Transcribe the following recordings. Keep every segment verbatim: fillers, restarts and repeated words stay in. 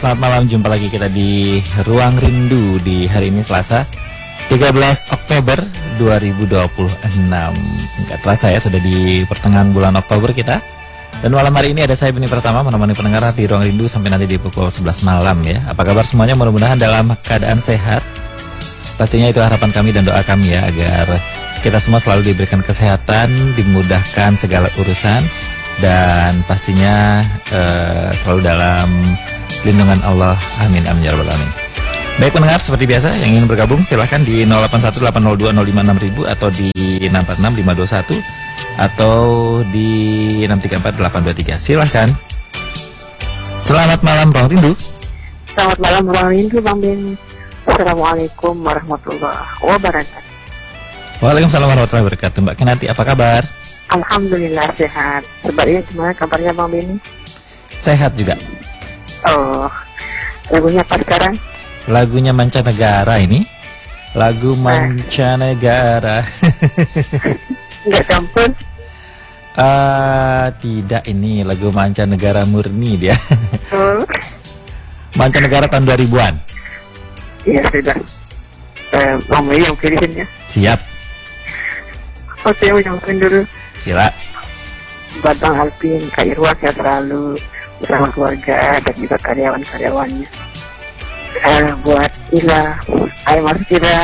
Selamat malam, jumpa lagi kita di Ruang Rindu di hari ini Selasa tiga belas Oktober dua ribu dua puluh enam. Enggak terasa ya, sudah di pertengahan bulan Oktober kita. Dan malam hari ini ada saya Beni Pertama menemani pendengar di Ruang Rindu sampai nanti di pukul sebelas malam ya. Apa kabar semuanya? Mudah-mudahan dalam keadaan sehat. Pastinya itu harapan kami dan doa kami ya, agar kita semua selalu diberikan kesehatan, dimudahkan segala urusan, dan pastinya uh, selalu dalam lindungan Allah. Amin, amin ya rabbal alamin. Baik pendengar, seperti biasa yang ingin bergabung silahkan di nol delapan satu delapan nol dua nol lima enam ribu atau di enam empat enam lima dua satu atau di enam tiga empat delapan dua tiga. Silahkan. Selamat malam Ruang Rindu. Selamat malam Ruang Rindu Bang Ben. Assalamualaikum warahmatullahi wabarakatuh. Waalaikumsalam warahmatullahi wabarakatuh. Mbak Kinanti, apa kabar? Alhamdulillah sehat. Sebaliknya gimana kabarnya Bang Ben? Sehat juga. Oh, lagunya apa sekarang? Lagunya mancanegara ini. Lagu mancanegara. Enggak campur? Uh, tidak, ini lagu mancanegara murni dia. Oh. Mancanegara tahun dua ribuan. Iya sudah. Eh, Bang Ben yang pilihin ya. Siap. Oke, yang pilih dulu. Sila. Buat Bang Alvin, Kak Irwan ya selalu bersama keluarga dan juga karyawan-karyawannya. Eh, buat Ila, Ayah Mas Ila,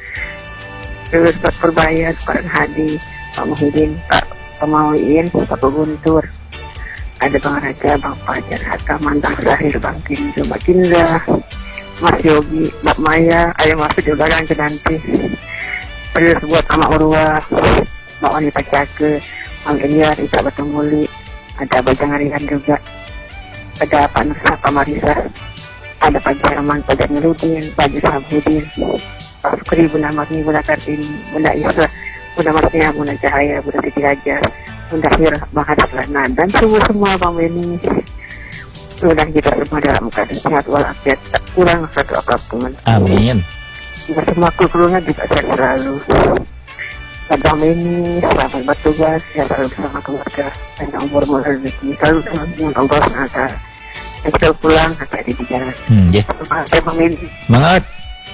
terus buat Perbaya, Pak Hadi, Pak Muhyiddin, Pak Pemawiin, Pak Guntur, ada Bang Raja, Bang Fajar, Hatta, Mantang Zahir, Bang Kinzo, Mbak Kinza, Mas Yogi, Mbak Maya, Ayah Mas juga kan nanti. Terus buat Amak Urwa, Mbak Wani Pacake, Bang Eliar, Ika Batumuli, ada Bajang Arihan juga, ada Pak Nusa, Pak Marisa, ada Pak Jerman, Pak Janurudin, Pak Jisabudin, Pak Sukri, Bunda Marni, Bunda Kartini, Bunda Isra, Bunda Marnia, Bunda Cahaya, Bunda Siti Raja, Bunda Hir, Bang Hadap Lana, dan semua-semua Bang Beni. Mudah kita semua dalam keadaan sehat walafiat, tak kurang satu apapun. Amin. Juga semua kru-krunya juga sehat selalu. Bang Beni, selamat bertugas, sehat selalu bersama keluarga, dan umur rezeki selalu dengan Allah Subhanahu. Kita pulang sampai di jalan. Hmm, ya. Semangat Bang Beni. Semangat.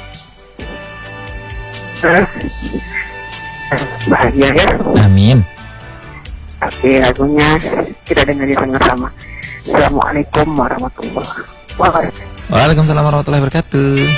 Bahagia ya. Amin. Oke, lagunya kita dengerin sama-sama. Assalamualaikum warahmatullahi wabarakatuh. Waalaikumsalam warahmatullahi wabarakatuh.